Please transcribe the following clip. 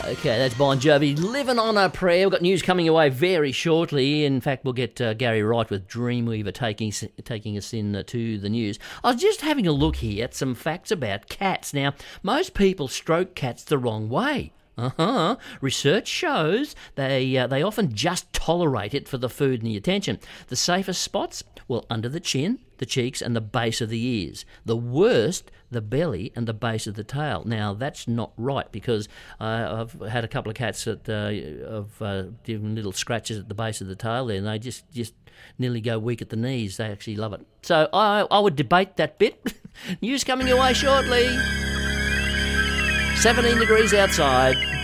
Okay, that's Bon Jovi, Living on a Prayer. We've got news coming away very shortly. In fact, we'll get Gary Wright with Dreamweaver taking us in to the news. I was just having a look here at some facts about cats. Now, most people stroke cats the wrong way. Research shows they often just tolerate it for the food and the attention. The safest spots? Well, under the chin, the cheeks and the base of the ears. The worst, the belly and the base of the tail. Now, that's not right because I've had a couple of cats that have given little scratches at the base of the tail there, and they just nearly go weak at the knees. They actually love it. So I would debate that bit. News coming your way shortly. 17 degrees outside.